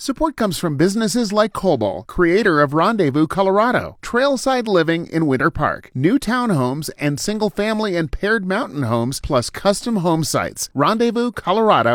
Support comes from businesses like Cobol, creator of Rendezvous, Colorado, Trailside Living in Winter Park, new townhomes and single-family and paired mountain homes, plus custom home sites. Rendezvous, Colorado.